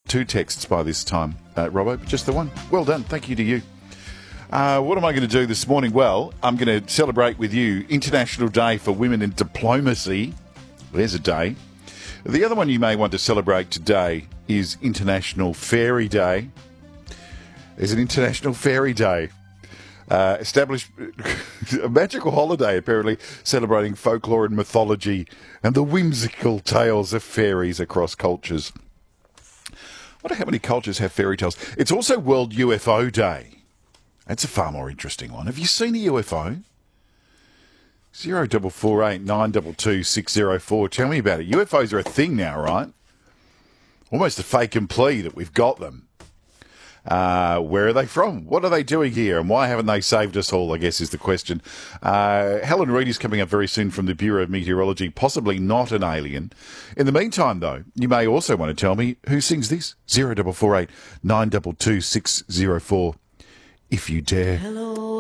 2 texts by this time, Robbo, but just the one. Well done. Thank you to you. What am I going to do this morning? Well, I'm going to celebrate with you International Day for Women in Diplomacy. There's a day. The other one you may want to celebrate today is International Fairy Day. There's an International Fairy Day. Established a magical holiday, apparently, celebrating folklore and mythology and the whimsical tales of fairies across cultures. I wonder how many cultures have fairy tales. It's also World UFO Day. That's a far more interesting one. Have you seen a UFO? 0448 922 604. Tell me about it. UFOs are a thing now, right? Almost a fake and plea that we've got them. Where are they from? What are they doing here? And why haven't they saved us all, I guess, is the question. Helen Reid is coming up very soon from the Bureau of Meteorology, possibly not an alien. In the meantime, though, you may also want to tell me who sings this. 0448 922 604, if you dare. Hello.